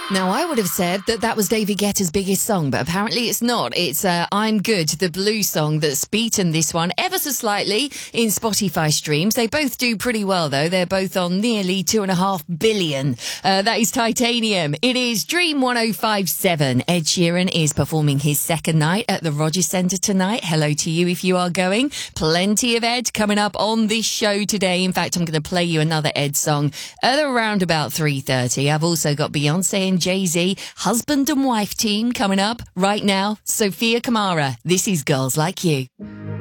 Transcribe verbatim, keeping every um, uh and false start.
Now, I would have said that that was David Guetta's biggest song, but apparently it's not. It's uh, I'm Good, the Blue song, that's beaten this one ever so slightly in Spotify streams. They both do pretty well, though. They're both on nearly two and a half billion. Uh, that is Titanium. It is Dream one oh five seven. Ed Sheeran is performing his second night at the Rogers Centre tonight. Hello to you if you are going. Plenty of Ed coming up on this show today. In fact, I'm going to play you another Ed song at around about three thirty. I've also got Beyonce and Jay-Z, husband and wife team coming up right now. Sophia Kamara, this is Girls Like You.